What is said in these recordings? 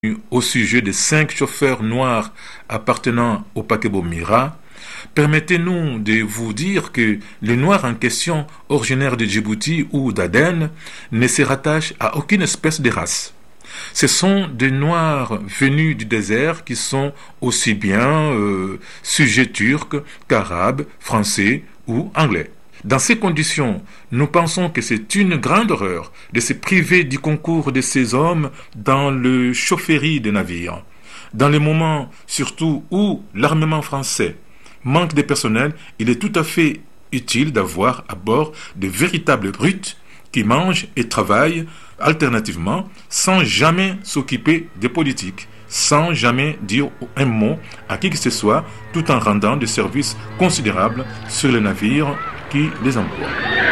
au sujet des 5 chauffeurs noirs appartenant au paquebot Mira, permettez-nous de vous dire que les Noirs en question, originaires de Djibouti ou d'Aden, ne se rattachent à aucune espèce de race. Ce sont des Noirs venus du désert qui sont aussi bien sujets turcs qu'arabes, français ou anglais. Dans ces conditions, nous pensons que c'est une grande erreur de se priver du concours de ces hommes dans le chaufferie des navires. Dans les moments surtout où l'armement français manque de personnel, il est tout à fait utile d'avoir à bord de véritables brutes qui mangent et travaillent alternativement sans jamais s'occuper des politiques, sans jamais dire un mot à qui que ce soit, tout en rendant des services considérables sur les navires qui les emploient.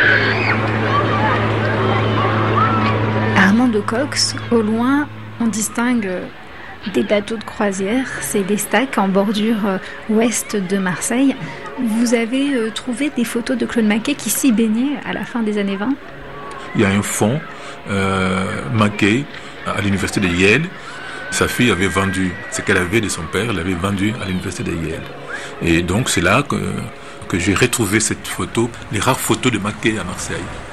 Armand de Cox, au loin, on distingue des bateaux de croisière, c'est des stacks en bordure ouest de Marseille. Vous avez trouvé des photos de Claude Maquet qui s'y baignait à la fin des années 20 ? Il y a un fonds, Maquet, à l'université de Yale. Sa fille avait vendu ce qu'elle avait de son père, elle l'avait vendu à l'université de Yale. Et donc c'est là que j'ai retrouvé cette photo, les rares photos de Maquet à Marseille.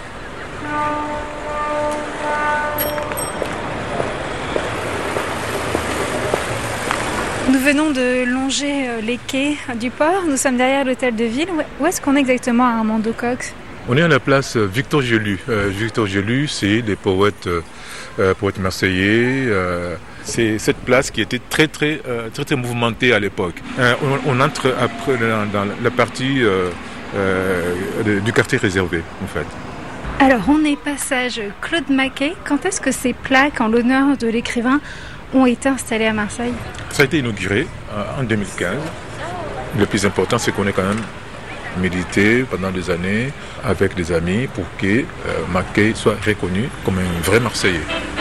Nous venons de longer les quais du port, nous sommes derrière l'hôtel de ville. Où est-ce qu'on est exactement à Armand de Cox ? On est à la place Victor Gelu. Victor Gelu, c'est des poètes marseillais. C'est cette place qui était très mouvementée à l'époque. On entre après dans la partie du quartier réservé, en fait. Alors, on est passage Claude Maquet. Quand est-ce que ces plaques en l'honneur de l'écrivain ont été installées à Marseille ? Ça a été inauguré en 2015. Le plus important, c'est qu'on est quand même médité pendant des années avec des amis pour que Maquet soit reconnu comme un vrai Marseillais.